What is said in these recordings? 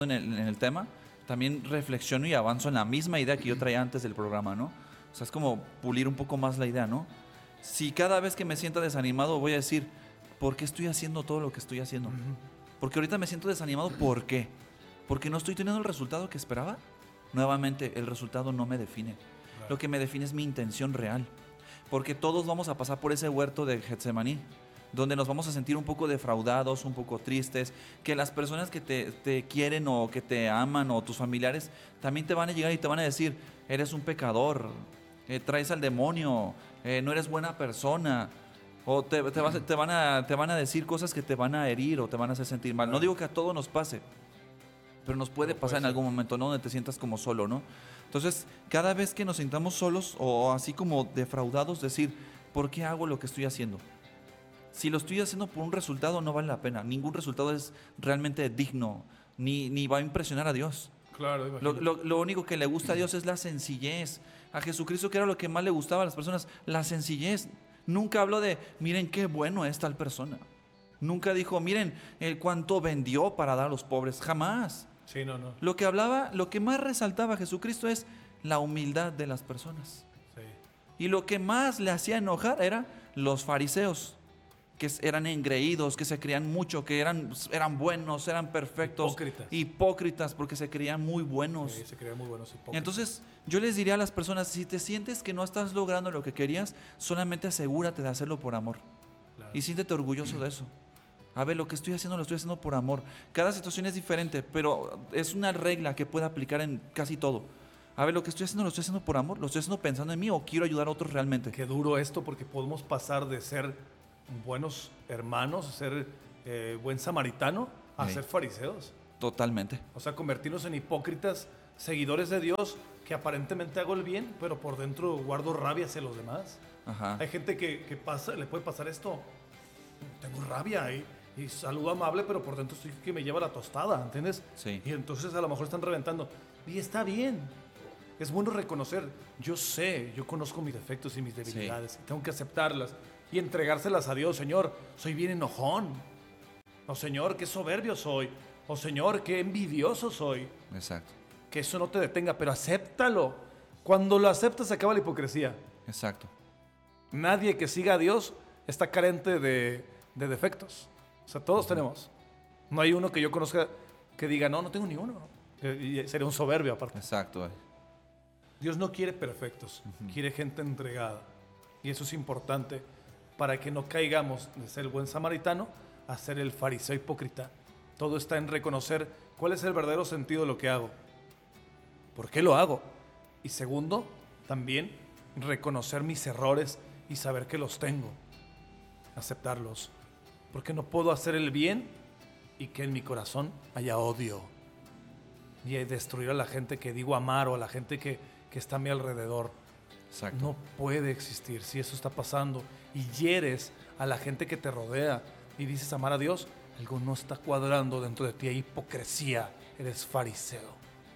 en el tema, también reflexiono y avanzo en la misma idea que yo traía antes del programa, ¿no? O sea, es como pulir un poco más la idea, ¿no? Si cada vez que me sienta desanimado voy a decir, ¿por qué estoy haciendo todo lo que estoy haciendo? Porque ahorita me siento desanimado, ¿por qué? Porque no estoy teniendo el resultado que esperaba. Nuevamente, el resultado no me define. Lo que me define es mi intención real. Porque todos vamos a pasar por ese huerto de Getsemaní, donde nos vamos a sentir un poco defraudados, un poco tristes, que las personas que te quieren o que te aman o tus familiares también te van a llegar y te van a decir, eres un pecador, traes al demonio, no eres buena persona, o te van a decir cosas que te van a herir o te van a hacer sentir mal. No digo que a todos nos pase, pero nos puede pasar en algún momento, ¿no? Donde te sientas como solo, ¿no? Entonces, cada vez que nos sintamos solos o así como defraudados, decir, ¿por qué hago lo que estoy haciendo? Si lo estoy haciendo por un resultado, no vale la pena. Ningún resultado es realmente digno, ni va a impresionar a Dios. Claro, imagínate. Lo único que le gusta a Dios es la sencillez. A Jesucristo, que era lo que más le gustaba a las personas, la sencillez. Nunca habló de, miren qué bueno es tal persona. Nunca dijo, miren cuánto vendió para dar a los pobres. Jamás. Sí, no. Lo que hablaba, lo que más resaltaba a Jesucristo es la humildad de las personas. Sí. Y lo que más le hacía enojar eran los fariseos, que eran engreídos, que se creían mucho, que eran buenos, eran perfectos. Hipócritas, porque se creían muy buenos. Sí, se creían muy buenos hipócritas. Entonces, yo les diría a las personas, si te sientes que no estás logrando lo que querías, solamente asegúrate de hacerlo por amor. Claro. Y siéntete orgulloso de eso. A ver, lo que estoy haciendo lo estoy haciendo por amor. Cada situación es diferente, pero es una regla que puede aplicar en casi todo. A ver, lo que estoy haciendo lo estoy haciendo por amor, lo estoy haciendo pensando en mí o quiero ayudar a otros realmente. Qué duro esto, porque podemos pasar de ser buenos hermanos, ser buen samaritano, a ser fariseos. Totalmente. O sea, convertirnos en hipócritas, seguidores de Dios, que aparentemente hago el bien, pero por dentro guardo rabia hacia los demás. Ajá. Hay gente que le puede pasar esto. Tengo rabia y saludo amable, pero por dentro estoy que me lleva la tostada, ¿entiendes? Sí. Y entonces a lo mejor están reventando. Y está bien. Es bueno reconocer. Yo conozco mis defectos y mis debilidades. Y tengo que aceptarlas y entregárselas a Dios. Señor, soy bien enojón. O Señor, qué soberbio soy. O Señor, qué envidioso soy. Exacto. Que eso no te detenga, pero acéptalo. Cuando lo aceptas se acaba la hipocresía. Exacto. Nadie que siga a Dios está carente de defectos. O sea, todos tenemos. No hay uno que yo conozca que diga, no tengo ni uno. Y sería un soberbio aparte. Exacto. Dios no quiere perfectos, quiere gente entregada. Y eso es importante para que no caigamos de ser el buen samaritano a ser el fariseo hipócrita. Todo está en reconocer cuál es el verdadero sentido de lo que hago. ¿Por qué lo hago? Y segundo, también reconocer mis errores y saber que los tengo. Aceptarlos. Porque no puedo hacer el bien y que en mi corazón haya odio. Y destruir a la gente que digo amar o a la gente que está a mi alrededor. Exacto. No puede existir si eso está pasando y hieres a la gente que te rodea y dices amar a Dios, algo no está cuadrando dentro de ti, hay hipocresía, eres fariseo.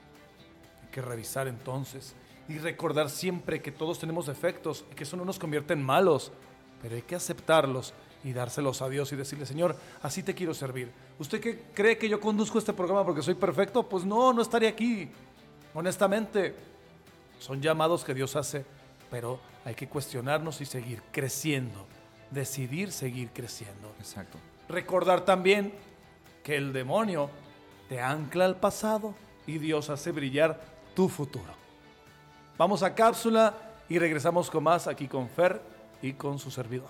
Hay que revisar entonces y recordar siempre que todos tenemos defectos y que eso no nos convierte en malos, pero hay que aceptarlos y dárselos a Dios y decirle, Señor, así te quiero servir. ¿Usted qué cree que yo conduzco este programa porque soy perfecto? Pues no estaría aquí, honestamente. Son llamados que Dios hace, pero hay que cuestionarnos y seguir creciendo. Decidir seguir creciendo. Exacto. Recordar también que el demonio te ancla al pasado y Dios hace brillar tu futuro. Vamos a cápsula y regresamos con más aquí con Fer y con su servidor.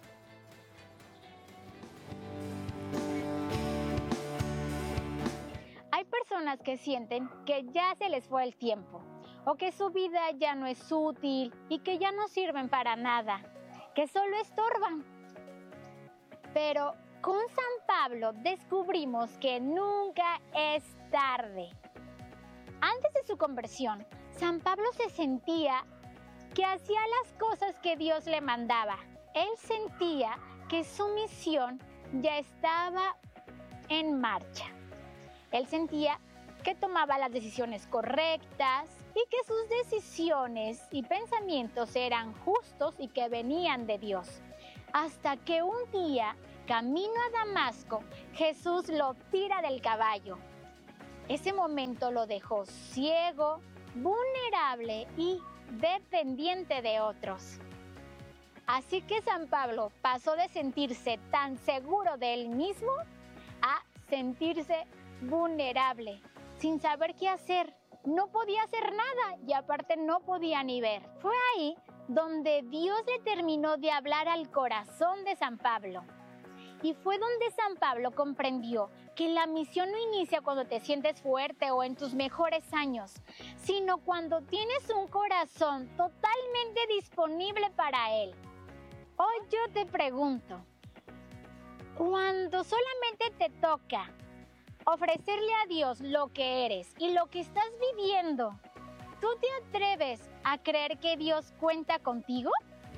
Hay personas que sienten que ya se les fue el tiempo, o que su vida ya no es útil y que ya no sirven para nada, que solo estorban. Pero con San Pablo descubrimos que nunca es tarde. Antes de su conversión, San Pablo se sentía que hacía las cosas que Dios le mandaba. Él sentía que su misión ya estaba en marcha. Él sentía que tomaba las decisiones correctas y que sus decisiones y pensamientos eran justos y que venían de Dios. Hasta que un día, camino a Damasco, Jesús lo tira del caballo Ese momento lo dejó ciego, vulnerable y dependiente de otros. Así que San Pablo pasó de sentirse tan seguro de él mismo a sentirse vulnerable, sin saber qué hacer. No podía hacer nada y aparte no podía ni ver. Fue ahí donde Dios le terminó de hablar al corazón de San Pablo. Y fue donde San Pablo comprendió que la misión no inicia cuando te sientes fuerte o en tus mejores años, sino cuando tienes un corazón totalmente disponible para Él. Hoy yo te pregunto, cuando solamente te toca ofrecerle a Dios lo que eres y lo que estás viviendo, ¿tú te atreves a creer que Dios cuenta contigo?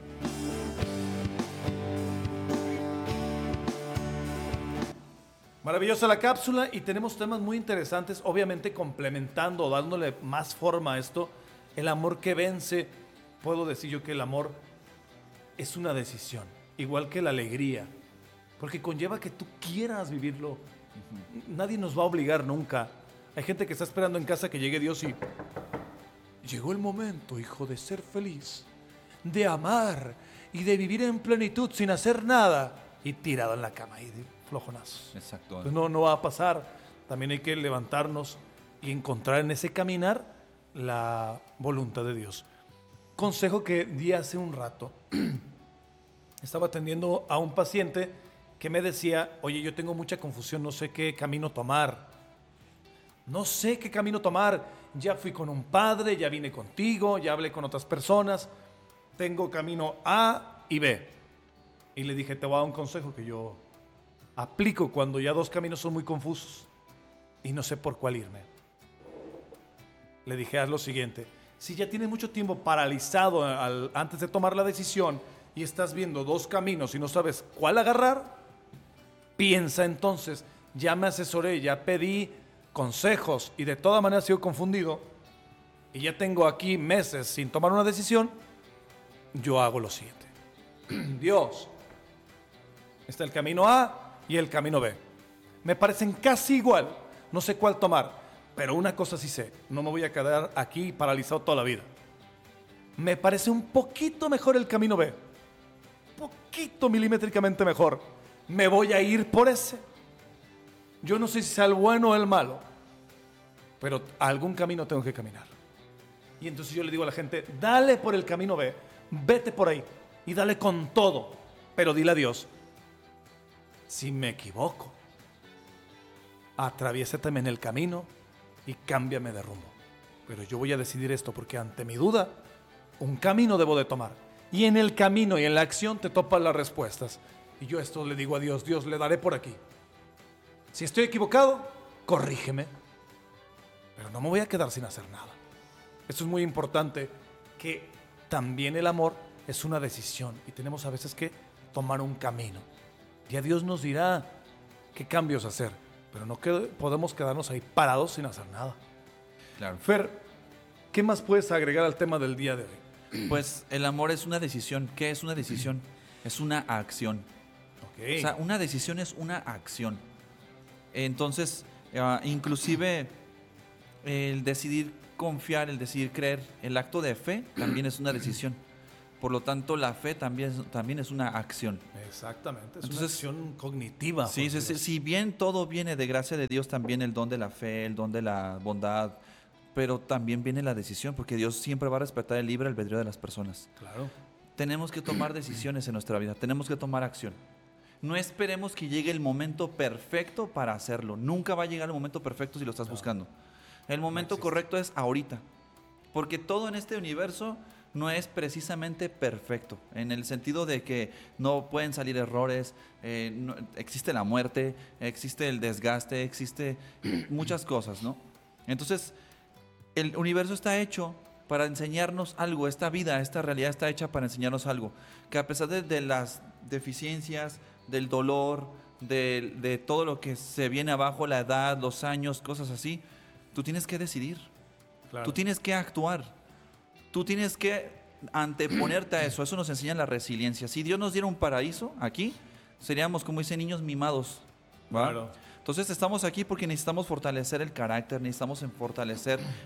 Maravillosa la cápsula y tenemos temas muy interesantes, obviamente complementando, dándole más forma a esto. El amor que vence, puedo decir yo que el amor es una decisión, igual que la alegría, porque conlleva que tú quieras vivirlo. Nadie nos va a obligar nunca. Hay gente que está esperando en casa que llegue Dios y... Llegó el momento, hijo, de ser feliz, de amar y de vivir en plenitud sin hacer nada y tirado en la cama y de flojonazos. Exacto. Pues no va a pasar. También hay que levantarnos y encontrar en ese caminar la voluntad de Dios. Consejo que di hace un rato. Estaba atendiendo a un paciente que me decía, oye, yo tengo mucha confusión, no sé qué camino tomar. No sé qué camino tomar. Ya fui con un padre, ya vine contigo, ya hablé con otras personas. Tengo camino A y B. Y le dije, te voy a dar un consejo que yo aplico cuando ya dos caminos son muy confusos y no sé por cuál irme. Le dije, haz lo siguiente. Si ya tienes mucho tiempo paralizado antes de tomar la decisión y estás viendo dos caminos y no sabes cuál agarrar, piensa entonces, ya me asesoré, ya pedí consejos y de todas maneras sigo confundido y ya tengo aquí meses sin tomar una decisión, yo hago lo siguiente. Dios, está el camino A y el camino B. Me parecen casi igual, no sé cuál tomar, pero una cosa sí sé, no me voy a quedar aquí paralizado toda la vida. Me parece un poquito mejor el camino B, poquito milimétricamente mejor. Me voy a ir por ese. Yo no sé si sea el bueno o el malo, pero algún camino tengo que caminar. Y entonces yo le digo a la gente, dale por el camino B, vete por ahí y dale con todo, pero dile a Dios, si me equivoco, atraviésate en el camino y cámbiame de rumbo. Pero yo voy a decidir esto porque ante mi duda, un camino debo de tomar. Y en el camino y en la acción te topan las respuestas. Y yo esto le digo a Dios, Dios, le daré por aquí. Si estoy equivocado, corrígeme. Pero no me voy a quedar sin hacer nada. Esto es muy importante, que también el amor es una decisión y tenemos a veces que tomar un camino. Ya Dios nos dirá qué cambios hacer, pero no podemos quedarnos ahí parados sin hacer nada. Claro. Fer, ¿qué más puedes agregar al tema del día de hoy? Pues el amor es una decisión. ¿Qué es una decisión? Es una acción. Okay. O sea, una decisión es una acción. Entonces, inclusive el decidir confiar, el decidir creer, el acto de fe también es una decisión. Por lo tanto, la fe también es una acción. Exactamente, es Entonces, una acción cognitiva. Sí, si bien todo viene de gracia de Dios, también el don de la fe, el don de la bondad, pero también viene la decisión, porque Dios siempre va a respetar el libre albedrío de las personas. Claro. Tenemos que tomar decisiones en nuestra vida, tenemos que tomar acción. No esperemos que llegue el momento perfecto para hacerlo. Nunca va a llegar el momento perfecto si lo estás buscando. El momento correcto es ahorita, porque todo en este universo no es precisamente perfecto, en el sentido de que no pueden salir errores, existe la muerte, existe el desgaste, existe muchas cosas, ¿no? Entonces, el universo está hecho para enseñarnos algo, esta vida, esta realidad está hecha para enseñarnos algo, que a pesar de las deficiencias, del dolor, de todo lo que se viene abajo, la edad, los años, cosas así, tú tienes que decidir, claro. Tú tienes que actuar, tú tienes que anteponerte a eso. Eso nos enseña la resiliencia. Si Dios nos diera un paraíso aquí, seríamos, como dicen, niños mimados, ¿va? Claro. Entonces estamos aquí porque necesitamos fortalecer el carácter, necesitamos fortalecer